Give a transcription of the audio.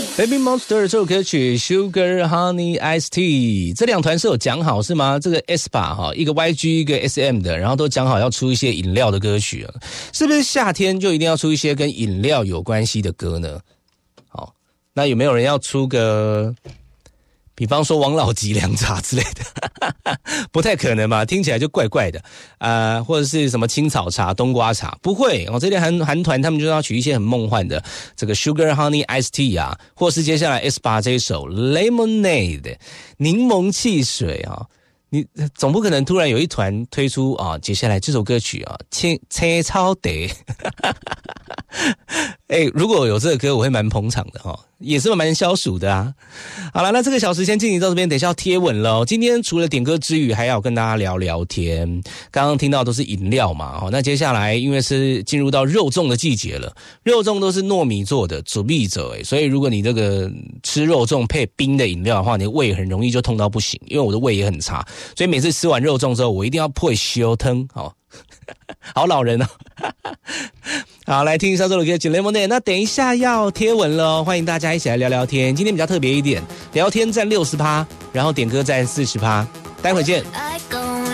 Baby Monster 这首歌曲 Sugar Honey Iced Tea 这两团是有讲好是吗？这个 aespa 一个 YG 一个 SM 的，然后都讲好要出一些饮料的歌曲啊，是不是夏天就一定要出一些跟饮料有关系的歌呢？好，那有没有人要出个比方说王老吉凉茶之类的不太可能吧，听起来就怪怪的或者是什么青草茶冬瓜茶，不会这类韩团他们就要取一些很梦幻的这个 Sugar Honey Iced Tea 啊，或是接下来 aespa 这一首 Lemonade 柠檬汽水啊，你总不可能突然有一团推出接下来这首歌曲青草茶如果有这个歌我会蛮捧场的也是蛮消暑的啊。好了，那这个小时先进行到这边，等一下要贴文了。今天除了点歌之余，还要跟大家聊聊天。刚刚听到都是饮料嘛，那接下来因为是进入到肉粽的季节了，肉粽都是糯米做的，煮米者所以如果你这个吃肉粽配冰的饮料的话，你的胃很容易就痛到不行。因为我的胃也很差，所以每次吃完肉粽之后，我一定要配烧汤好老人好，来听一下这首歌曲 Lemonade。 那等一下要贴文了，欢迎大家一起来聊聊天。今天比较特别一点，聊天占 60%， 然后点歌占 40%， 待会见。